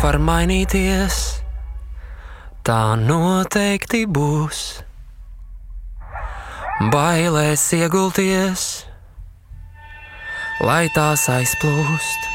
var mainīties, tā noteikti būs. Bailēs iegulties, lai tās aizplūst.